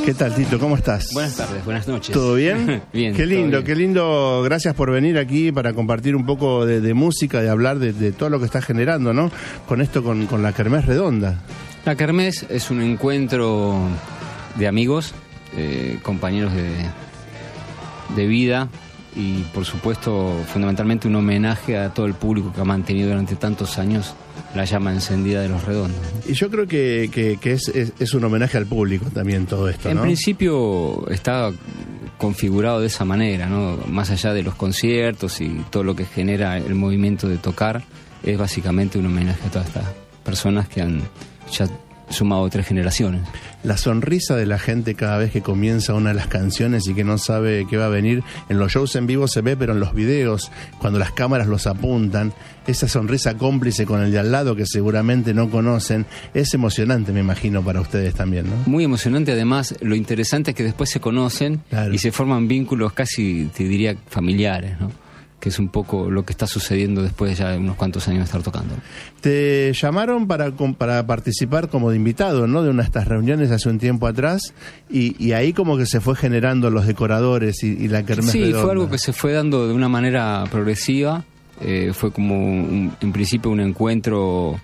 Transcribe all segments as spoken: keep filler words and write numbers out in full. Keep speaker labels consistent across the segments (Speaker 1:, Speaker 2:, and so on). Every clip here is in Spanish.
Speaker 1: ¿Qué tal, Tito? ¿Cómo estás?
Speaker 2: Buenas tardes, buenas noches.
Speaker 1: ¿Todo bien?
Speaker 2: Bien.
Speaker 1: Qué lindo,
Speaker 2: bien.
Speaker 1: qué lindo. Gracias por venir aquí para compartir un poco de, de música, de hablar de, de todo lo que estás generando, ¿no? Con esto, con, con la Kermés Redonda.
Speaker 2: La Kermés es un encuentro de amigos, eh, compañeros de, de vida y, por supuesto, fundamentalmente un homenaje a todo el público que ha mantenido durante tantos años la llama encendida de Los Redondos.
Speaker 1: Y yo creo que, que, que es, es, es un homenaje al público también todo esto,
Speaker 2: En
Speaker 1: ¿no?
Speaker 2: principio está configurado de esa manera, ¿no? Más allá de los conciertos y todo lo que genera el movimiento de tocar, es básicamente un homenaje a todas estas personas que han ya sumado tres generaciones.
Speaker 1: La sonrisa de la gente cada vez que comienza una de las canciones y que no sabe qué va a venir, en los shows en vivo se ve, pero en los videos, cuando las cámaras los apuntan, esa sonrisa cómplice con el de al lado que seguramente no conocen, es emocionante, me imagino, para ustedes también, ¿no?
Speaker 2: Muy emocionante, además, lo interesante es que después se conocen, claro, y se forman vínculos casi, te diría, familiares, ¿no? Que es un poco lo que está sucediendo después ya de unos cuantos años de estar tocando.
Speaker 1: Te llamaron para, para participar como de invitado, ¿no? De una de estas reuniones hace un tiempo atrás, y, y ahí como que se fue generando los decoradores y, y la Kermés
Speaker 2: Sí,
Speaker 1: Redonda.
Speaker 2: Fue algo que se fue dando de una manera progresiva. Eh, fue como un, en principio un encuentro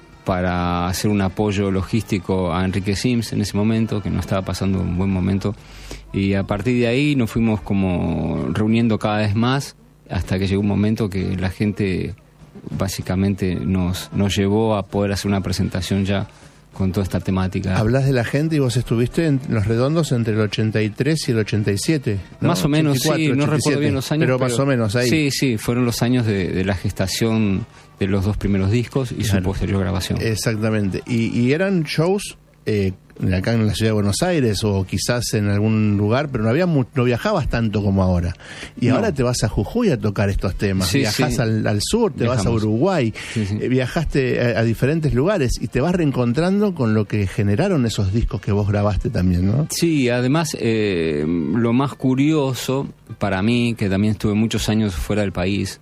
Speaker 2: para hacer un apoyo logístico a Enrique Sims en ese momento, que no estaba pasando un buen momento, y a partir de ahí nos fuimos como reuniendo cada vez más, hasta que llegó un momento que la gente básicamente nos, nos llevó a poder hacer una presentación ya con toda esta temática.
Speaker 1: Hablas de la gente y vos estuviste en Los Redondos entre el ochenta y tres y el ochenta y siete, ¿no?
Speaker 2: Más o menos, sí, no
Speaker 1: ochenta y siete,
Speaker 2: recuerdo bien los años.
Speaker 1: Pero,
Speaker 2: pero
Speaker 1: más o menos ahí.
Speaker 2: Sí, sí, fueron los años de, de la gestación de los dos primeros discos y
Speaker 1: claro,
Speaker 2: su posterior grabación.
Speaker 1: Exactamente. Y, y eran shows eh, acá en la ciudad de Buenos Aires o quizás en algún lugar, pero no había mu- no viajabas tanto como ahora. Y no. Ahora te vas a Jujuy a tocar estos temas. Sí, Viajás sí. al, al sur, te Viajamos. vas a Uruguay, sí, sí. Eh, viajaste a, a diferentes lugares y te vas reencontrando con lo que generaron esos discos que vos grabaste también, ¿no?
Speaker 2: Sí, además eh, lo más curioso para mí, que también estuve muchos años fuera del país,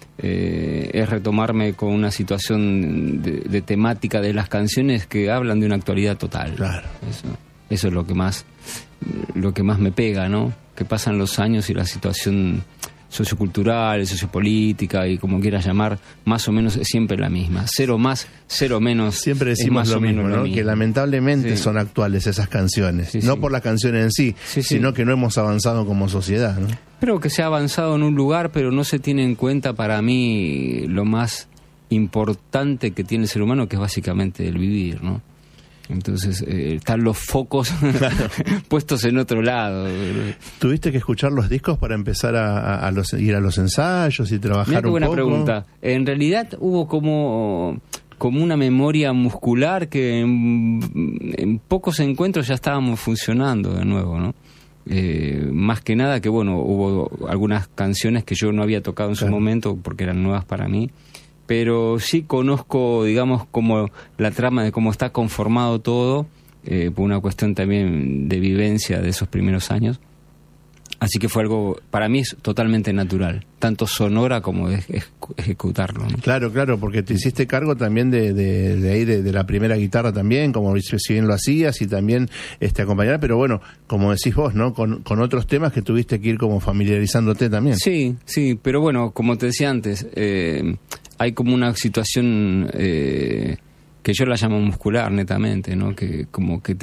Speaker 2: Eh, es retomarme con una situación de, de temática de las canciones que hablan de una actualidad total.
Speaker 1: Claro.
Speaker 2: Eso, eso es lo que más lo que más me pega, ¿no? Que pasan los años y la situación sociocultural, sociopolítica y como quieras llamar, más o menos es siempre la misma. Cero más, cero menos.
Speaker 1: Siempre decimos lo mismo, ¿no? Lo mismo. Que lamentablemente sí. son actuales esas canciones. Sí, no sí. por las canciones en sí, sí sino sí. que no hemos avanzado como sociedad, ¿no?
Speaker 2: Creo que se ha avanzado en un lugar, pero no se tiene en cuenta para mí lo más importante que tiene el ser humano, que es básicamente el vivir, ¿no? Entonces eh, están los focos claro. puestos en otro lado.
Speaker 1: ¿Tuviste que escuchar los discos para empezar a, a, a los, ir a los ensayos y trabajar
Speaker 2: Mirá qué
Speaker 1: un
Speaker 2: buena
Speaker 1: poco?
Speaker 2: Pregunta. En realidad hubo como, como una memoria muscular que en, en pocos encuentros ya estábamos funcionando de nuevo, ¿no? Eh, más que nada que, bueno, hubo algunas canciones que yo no había tocado en claro. su momento porque eran nuevas para mí, pero sí conozco, digamos, como la trama de cómo está conformado todo, eh, por una cuestión también de vivencia de esos primeros años. Así que fue algo, para mí es totalmente natural, tanto sonora como de ej- ejecutarlo, ¿no?
Speaker 1: Claro, claro, porque te hiciste cargo también de, de, de ahí, de, de la primera guitarra también, como si bien lo hacías, y también este, acompañar, pero bueno, como decís vos, ¿no? Con, con otros temas que tuviste que ir como familiarizándote también.
Speaker 2: Sí, sí, pero bueno, como te decía antes, eh, hay como una situación eh, que yo la llamo muscular netamente, ¿no? Que como que